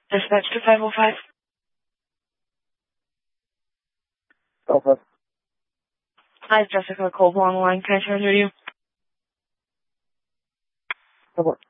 Dispatch to 505. Okay. Hi, Jessica Colville on the line. Can I transfer you? Come on.